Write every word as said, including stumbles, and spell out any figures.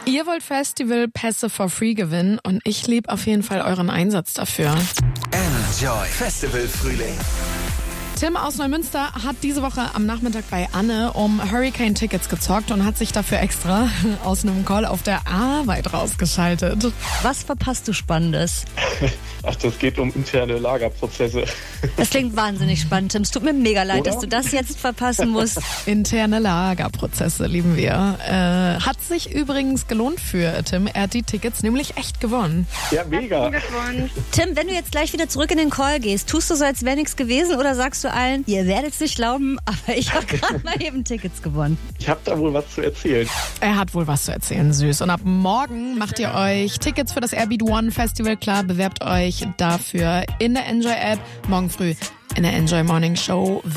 Ihr wollt Festivalpässe for free gewinnen und ich liebe auf jeden Fall euren Einsatz dafür. Enjoy Festival Frühling. Tim aus Neumünster hat diese Woche am Nachmittag bei Anne um Hurricane-Tickets gezockt und hat sich dafür extra aus einem Call auf der Arbeit rausgeschaltet. Was verpasst du Spannendes? Ach, das geht um interne Lagerprozesse. Das klingt wahnsinnig spannend, Tim. Es tut mir mega leid, Oder? dass du das jetzt verpassen musst. Interne Lagerprozesse lieben wir. Äh, hat sich übrigens gelohnt für Tim. Er hat die Tickets nämlich echt gewonnen. Ja, mega. Tim, wenn du jetzt gleich wieder zurück in den Call gehst, tust du so, als wäre nichts gewesen oder sagst du allen, ihr werdet es nicht glauben, aber ich habe gerade mal eben Tickets gewonnen? Ich habe da wohl was zu erzählen. Er hat wohl was zu erzählen, süß. Und ab morgen macht ihr euch Tickets für das Airbeat One Festival klar. Bewerbt euch dafür in der Enjoy App. Morgen früh in der Enjoy Morning Show